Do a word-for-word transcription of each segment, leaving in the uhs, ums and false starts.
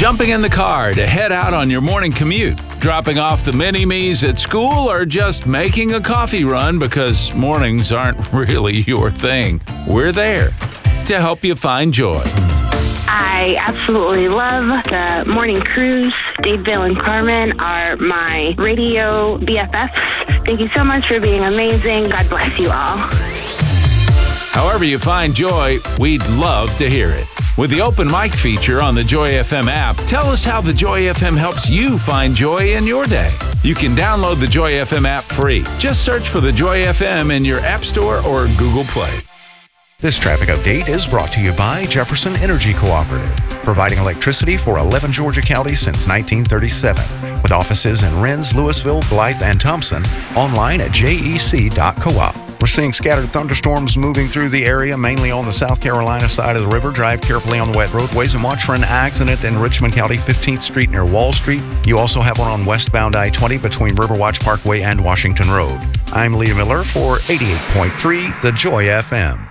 Jumping in the car to head out on your morning commute, dropping off the mini-me's at school, or just making a coffee run because mornings aren't really your thing. We're there to help you find joy. I absolutely love the morning cruise. Dave, Bill, and Carmen are my radio B F Fs. Thank you so much for being amazing. God bless you all. However you find joy, we'd love to hear it. With the open mic feature on the Joy F M app, tell us how the Joy F M helps you find joy in your day. You can download the Joy F M app free. Just search for the Joy F M in your App Store or Google Play. This traffic update is brought to you by Jefferson Energy Cooperative, providing electricity for eleven Georgia counties since nineteen thirty-seven, with offices in Rennes, Louisville, Blythe, and Thompson, online at J E C dot coop. We're seeing scattered thunderstorms moving through the area, mainly on the South Carolina side of the river. Drive carefully on the wet roadways and watch for an accident in Richmond County, fifteenth Street near Wall Street. You also have one on westbound I twenty between Riverwatch Parkway and Washington Road. I'm Leah Miller for eighty-eight point three The Joy F M.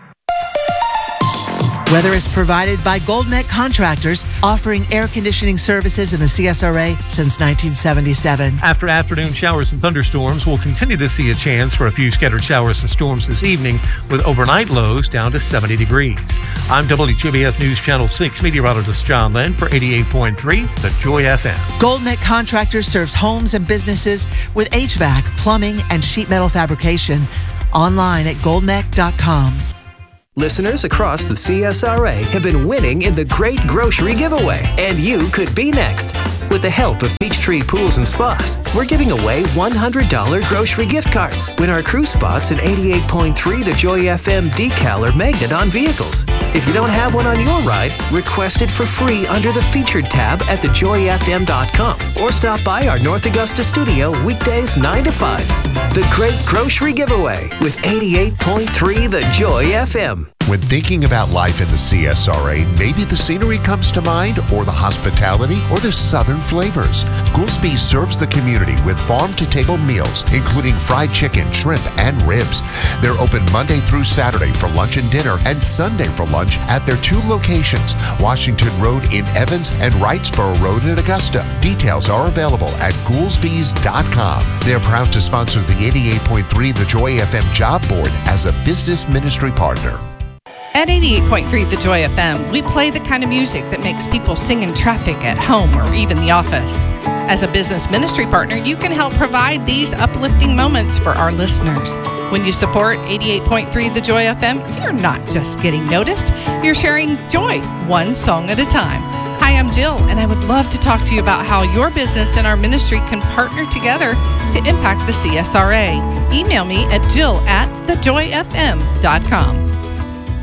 Weather is provided by Goldmet Contractors, offering air conditioning services in the C S R A since nineteen seventy-seven. After afternoon showers and thunderstorms, we'll continue to see a chance for a few scattered showers and storms this evening, with overnight lows down to seventy degrees. I'm W J B F News Channel six meteorologist John Lynn for eighty-eight point three The Joy F M. Goldmet Contractors serves homes and businesses with H V A C, plumbing, and sheet metal fabrication. Online at goldmet dot com. Listeners across the C S R A have been winning in the Great Grocery Giveaway, and you could be next. With the help of Peachtree Pools and Spas, we're giving away one hundred dollars grocery gift cards. Win our cruise spots and eighty-eight point three The Joy F M decal or magnet on vehicles. If you don't have one on your ride, request it for free under the Featured tab at the joy f m dot com or stop by our North Augusta studio weekdays nine to five. The Great Grocery Giveaway with eighty-eight point three The Joy F M. When thinking about life in the C S R A, maybe the scenery comes to mind, or the hospitality, or the southern flavors. Goolsby's serves the community with farm-to-table meals, including fried chicken, shrimp, and ribs. They're open Monday through Saturday for lunch and dinner, and Sunday for lunch at their two locations, Washington Road in Evans and Wrightsboro Road in Augusta. Details are available at goolsbys dot com. They're proud to sponsor the eighty-eight point three The Joy F M Job Board as a business ministry partner. At eighty-eight point three The Joy F M, we play the kind of music that makes people sing in traffic, at home, or even the office. As a business ministry partner, you can help provide these uplifting moments for our listeners. When you support eighty-eight point three The Joy F M, you're not just getting noticed, you're sharing joy, one song at a time. Hi, I'm Jill, and I would love to talk to you about how your business and our ministry can partner together to impact the C S R A. Email me at jill at the joy f m dot com.